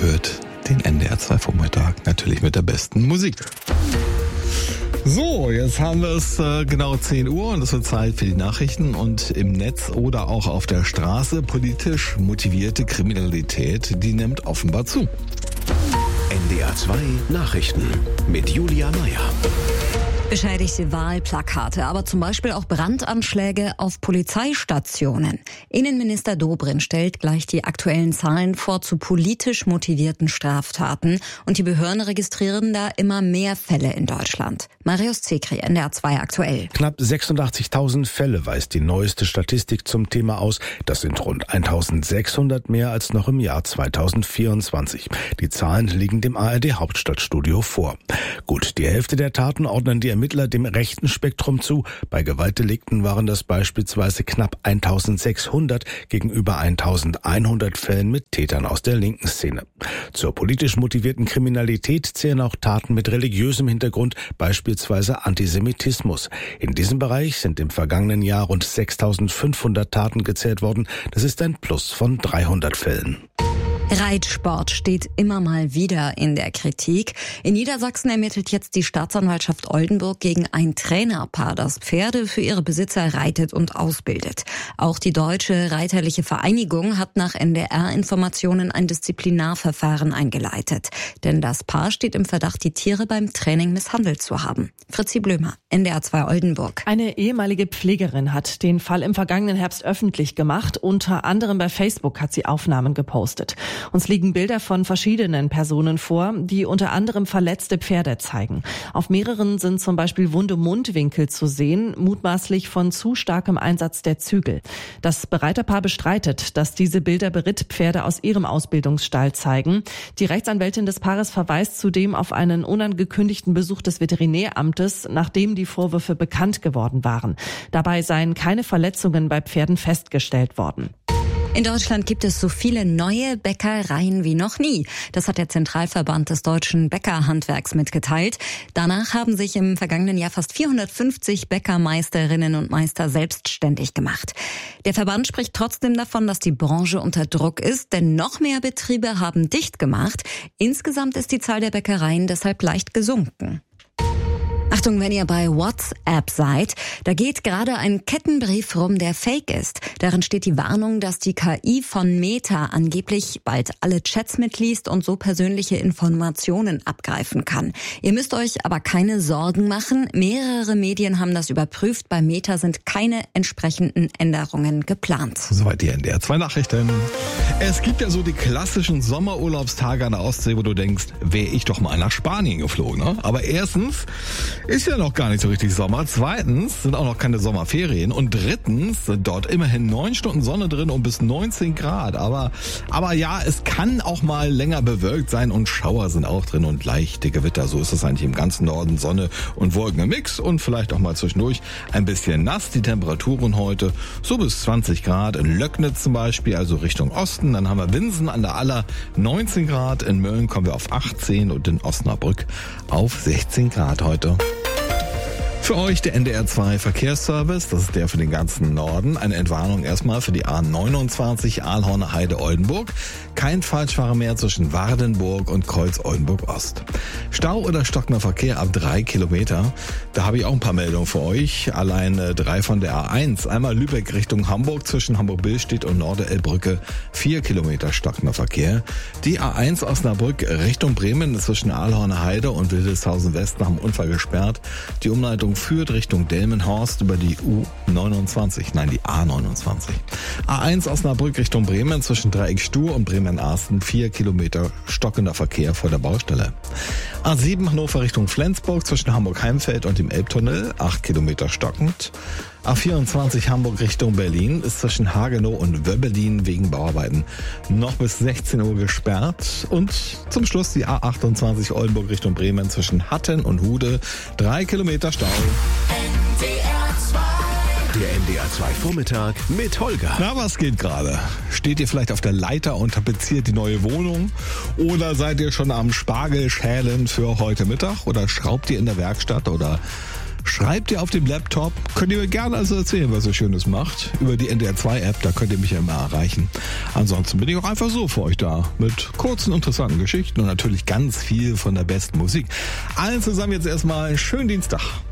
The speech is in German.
hört den NDR 2 Vormittag natürlich mit der besten Musik. So, jetzt haben wir es genau 10 Uhr und es wird Zeit für die Nachrichten und im Netz oder auch auf der Straße. Politisch motivierte Kriminalität, die nimmt offenbar zu. NDR 2 Nachrichten mit Julia Meyer. Beschädigte Wahlplakate, aber zum Beispiel auch Brandanschläge auf Polizeistationen. Innenminister Dobrindt stellt gleich die aktuellen Zahlen vor zu politisch motivierten Straftaten. Und die Behörden registrieren da immer mehr Fälle in Deutschland. Marius Zekri, NDR 2 aktuell. Knapp 86.000 Fälle weist die neueste Statistik zum Thema aus. Das sind rund 1.600 mehr als noch im Jahr 2024. Die Zahlen liegen dem ARD Hauptstadtstudio vor. Gut, die Hälfte der Taten ordnen die Ermittler dem rechten Spektrum zu. Bei Gewaltdelikten waren das beispielsweise knapp 1.600 gegenüber 1.100 Fällen mit Tätern aus der linken Szene. Zur politisch motivierten Kriminalität zählen auch Taten mit religiösem Hintergrund, beispielsweise Antisemitismus. In diesem Bereich sind im vergangenen Jahr rund 6.500 Taten gezählt worden. Das ist ein Plus von 300 Fällen. Reitsport steht immer mal wieder in der Kritik. In Niedersachsen ermittelt jetzt die Staatsanwaltschaft Oldenburg gegen ein Trainerpaar, das Pferde für ihre Besitzer reitet und ausbildet. Auch die Deutsche Reiterliche Vereinigung hat nach NDR-Informationen ein Disziplinarverfahren eingeleitet. Denn das Paar steht im Verdacht, die Tiere beim Training misshandelt zu haben. Fritzi Blömer, NDR 2 Oldenburg. Eine ehemalige Pflegerin hat den Fall im vergangenen Herbst öffentlich gemacht. Unter anderem bei Facebook hat sie Aufnahmen gepostet. Uns liegen Bilder von verschiedenen Personen vor, die unter anderem verletzte Pferde zeigen. Auf mehreren sind zum Beispiel wunde Mundwinkel zu sehen, mutmaßlich von zu starkem Einsatz der Zügel. Das Bereiterpaar bestreitet, dass diese Bilder Berittpferde aus ihrem Ausbildungsstall zeigen. Die Rechtsanwältin des Paares verweist zudem auf einen unangekündigten Besuch des Veterinäramtes, nachdem die Vorwürfe bekannt geworden waren. Dabei seien keine Verletzungen bei Pferden festgestellt worden. In Deutschland gibt es so viele neue Bäckereien wie noch nie. Das hat der Zentralverband des deutschen Bäckerhandwerks mitgeteilt. Danach haben sich im vergangenen Jahr fast 450 Bäckermeisterinnen und Meister selbstständig gemacht. Der Verband spricht trotzdem davon, dass die Branche unter Druck ist, denn noch mehr Betriebe haben dicht gemacht. Insgesamt ist die Zahl der Bäckereien deshalb leicht gesunken. Achtung, wenn ihr bei WhatsApp seid, da geht gerade ein Kettenbrief rum, der fake ist. Darin steht die Warnung, dass die KI von Meta angeblich bald alle Chats mitliest und so persönliche Informationen abgreifen kann. Ihr müsst euch aber keine Sorgen machen. Mehrere Medien haben das überprüft. Bei Meta sind keine entsprechenden Änderungen geplant. Soweit die NDR 2 Nachrichten. Es gibt ja so die klassischen Sommerurlaubstage an der Ostsee, wo du denkst, wäre ich doch mal nach Spanien geflogen. Ne? Aber erstens ist ja noch gar nicht so richtig Sommer. Zweitens sind auch noch keine Sommerferien. Und drittens sind dort immerhin 9 Stunden Sonne drin und bis 19 Grad. Aber ja, es kann auch mal länger bewölkt sein und Schauer sind auch drin und leichte Gewitter. So ist es eigentlich im ganzen Norden. Sonne und Wolken im Mix und vielleicht auch mal zwischendurch ein bisschen nass. Die Temperaturen heute so bis 20 Grad. In Löcknitz zum Beispiel, also Richtung Osten. Dann haben wir Winsen an der Aller 19 Grad. In Mölln kommen wir auf 18 und in Osnabrück auf 16 Grad heute. Für euch der NDR 2 Verkehrsservice, das ist der für den ganzen Norden. Eine Entwarnung erstmal für die A29 Aalhorner Heide Oldenburg. Kein Falschfahrer mehr zwischen Wardenburg und Kreuz Oldenburg Ost. Stau oder stockender Verkehr ab 3 Kilometer. Da habe ich auch ein paar Meldungen für euch. Allein 3 von der A1. Einmal Lübeck Richtung Hamburg zwischen Hamburg-Billstedt und Norderelbrücke. 4 Kilometer stockender Verkehr. Die A1 Osnabrück Richtung Bremen zwischen Aalhorner Heide und Wildeshausen West nach dem Unfall gesperrt. Die Umleitung führt Richtung Delmenhorst über die U29, nein, die A29. A1 Osnabrück Richtung Bremen zwischen Dreieck Stur und Bremen-Arsten, 4 Kilometer stockender Verkehr vor der Baustelle. A7 Hannover Richtung Flensburg zwischen Hamburg-Heimfeld und dem Elbtunnel, 8 Kilometer stockend. A24 Hamburg Richtung Berlin ist zwischen Hagenow und Wöbbelin wegen Bauarbeiten noch bis 16 Uhr gesperrt. Und zum Schluss die A28 Oldenburg Richtung Bremen zwischen Hatten und Hude, 3 Kilometer Stau. Der NDR 2 Vormittag mit Holger. Na, was geht gerade? Steht ihr vielleicht auf der Leiter und tapeziert die neue Wohnung? Oder seid ihr schon am Spargel schälen für heute Mittag? Oder schraubt ihr in der Werkstatt? Oder schreibt ihr auf dem Laptop. Könnt ihr mir gerne also erzählen, was ihr Schönes macht. Über die NDR2-App, da könnt ihr mich ja immer erreichen. Ansonsten bin ich auch einfach so für euch da. Mit kurzen, interessanten Geschichten und natürlich ganz viel von der besten Musik. Allen zusammen jetzt erstmal einen schönen Dienstag.